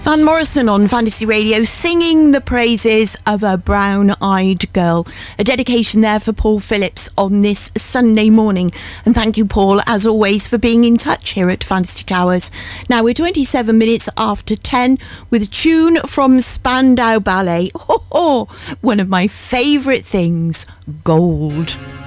Van Morrison on Fantasy Radio singing the praises of a brown-eyed girl. A dedication there for Paul Phillips on this Sunday morning. And thank you, Paul, as always, for being in touch here at Fantasy Towers. Now, we're 27 minutes after 10 with a tune from Spandau Ballet. One of my favourite things, Gold.